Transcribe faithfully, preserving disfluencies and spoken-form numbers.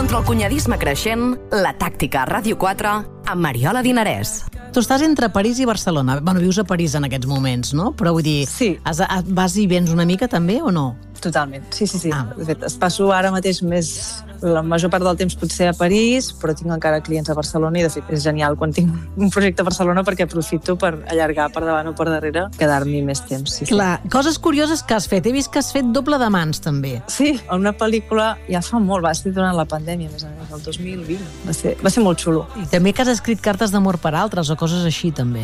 Contra el cunyadisme creixent, La Tàctica a Ràdio quatre amb Mariola Dinarès. Tu estàs entre París i Barcelona. Bueno, vius a París en aquests moments, no? Però vull dir, sí. has, vas i vens una mica també o no? Totalment, sí, sí, sí. Ah. De fet, es passo ara mateix més... La major part del temps potser a París, però tinc encara clients a Barcelona i, de fet, és genial quan tinc un projecte a Barcelona perquè aprofito per allargar per davant o per darrere, quedar-m'hi més temps. Sí, Clar, sí. Coses curioses que has fet. He vist que has fet doble de mans, també. Sí, una pel·lícula ja fa molt, va ser durant la pandèmia, més o menys, el dos mil vint. Va ser, va ser molt xulo. I també que has escrit cartes d'amor per altres o coses així, també.